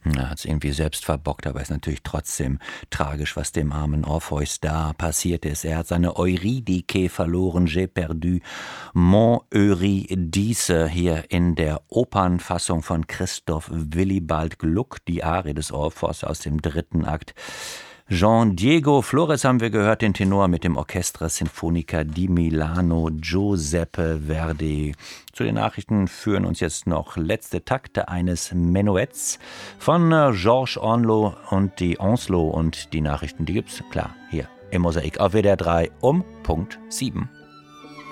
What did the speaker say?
Er hat es irgendwie selbst verbockt, aber ist natürlich trotzdem tragisch, was dem armen Orpheus da passiert ist. Er hat seine Eurydike verloren, j'ai perdu mon Eurydice, hier in der Opernfassung von Christoph Willibald Gluck, die Arie des Orpheus aus dem 3. Akt. Jean Diego Flores haben wir gehört, den Tenor mit dem Orchestra Sinfonica di Milano, Giuseppe Verdi. Zu den Nachrichten führen uns jetzt noch letzte Takte eines Menuetts von Georges Onslow und die Nachrichten, die gibt's klar hier im Mosaik auf WDR 3 um Punkt 7.